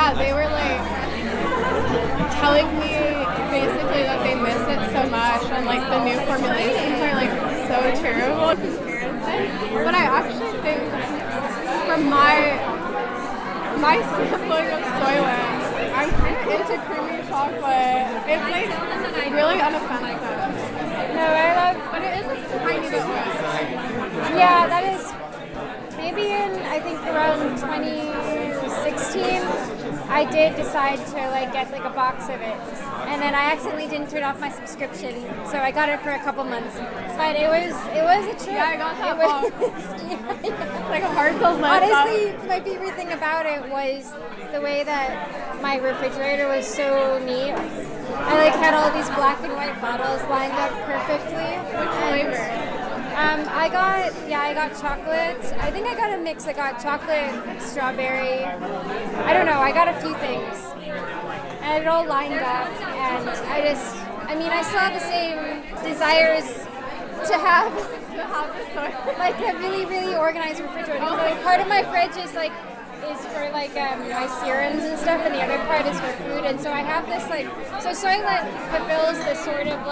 Yeah, they were like telling me basically that they miss it so much and like the new formulations are like so terrible in comparison. But I actually think from my sampling of Soylent, I'm kind of into creamy chocolate. It's like really unoffensive. No, I love. But it is a tiny bit wet. Yeah, that is maybe in I think around 2016. I did decide to like get like a box of it, and then I accidentally didn't turn off my subscription, so I got it for a couple months. But it was a trip. Yeah, I got that box. It's like hard to live. Honestly, my favorite thing about it was the way that my refrigerator was so neat. I like had all these black and white bottles lined up perfectly. Which flavor? I got chocolate. I think I got a mix. I got chocolate, strawberry. I don't know. I got a few things, and it all lined up. And I still have the same desires to have like a really, really organized refrigerator. So like, part of my fridge is for like my serums and stuff, and the other part is for food. And so I have this so Soylent fulfills this sort of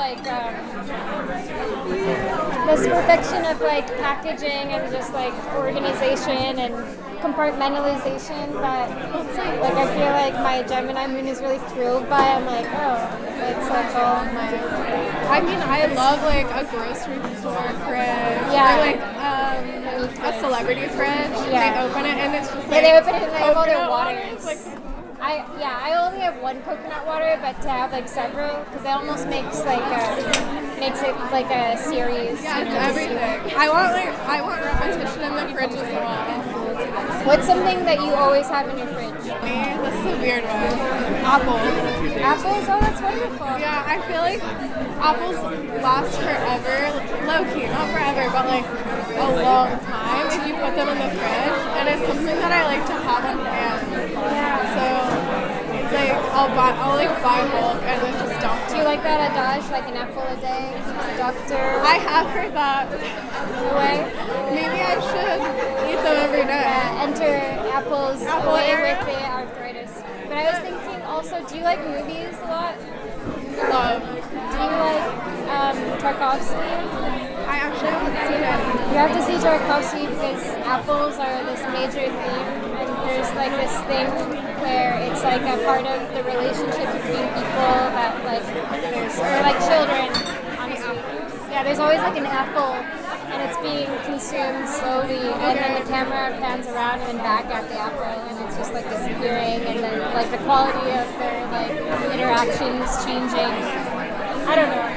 this perfection of like packaging and just like organization and compartmentalization that I feel like my Gemini moon is really thrilled by. I'm like, it's like all my. I mean, I love like a grocery store fridge. Yeah. Or like a celebrity fridge. Yeah. They open it and it's just like. Yeah, they open it and they have all their coconut waters. Like, I only have one coconut water, but to have like several, because it almost makes it like a series. yeah, it's everything. I want repetition in the fridge as well. What's something that you always have in your fridge? This is a weird one. Apples. Apples? Oh, that's wonderful. Yeah, I feel like apples last forever. Low key, not forever, but like a long time if you put them in the fridge. And it's something that I like to have on hand. Yeah. So it's like I'll buy bulk and then just dump. Do you like that adage, like an apple a day? Doctor. I have heard that. Way. Maybe I should eat them every day. Enter apples Apple away era. with the arthritis. But I was thinking also, do you like movies a lot? Love. Do you like Tarkovsky? I actually haven't seen it. You have to see Tarkovsky because apples are this major theme, and there's like this thing where it's like a part of the relationship between people that or children, honestly. Yeah, there's always like an apple, and it's being consumed slowly, and then the camera pans around and then back at the apple, and it's just like disappearing, and then like the quality of their like interactions changing. I don't know.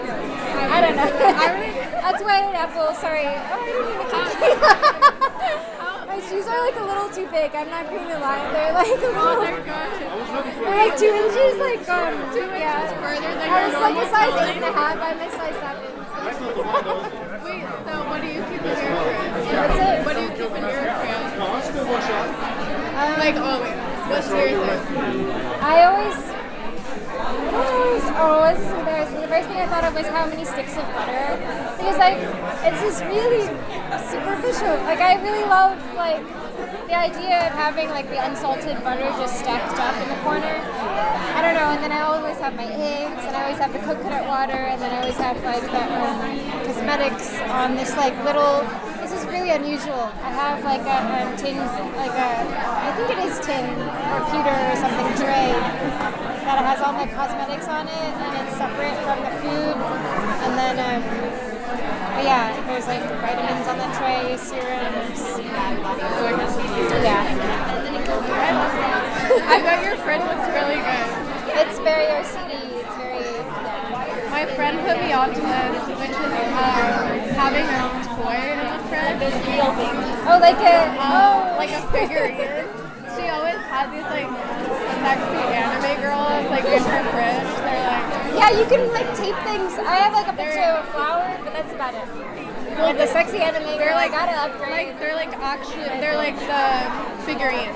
That's why an apple. Sorry. Oh, I didn't even my shoes are like a little too big. I'm not going to lie. They're like a little. They're good. They're like 2 inches, like 2 inches further than I was your like a normal size size. 8.5. I'm a size 7. Wait, so what do you keep in your fridge? What's it? What do you keep in your fridge? Like always. What's your thing? I always. This is embarrassing. The first thing I thought of was how many sticks of butter, because it's just really superficial. Like I really love the idea of having the unsalted butter just stacked up in the corner. I don't know. And then I always have my eggs, and I always have the coconut water, and then I always have the cosmetics on this little. This is really unusual. I have a tin, I think it is tin or pewter or something tray that has all my cosmetics on it, and it's separate from the food. And then, there's vitamins on the tray, serums. Yeah. I bet your fridge looks really good. It's very OCD. It's very. My friend put me onto this, which is having your own toy in the fridge. Oh, like Like a figurine. She always had these sexy anime girls in her fridge. They're Yeah, you can tape things. I have a picture of a flower, but that's about it. Well, the sexy anime girl, I gotta upgrade. they're the figurines.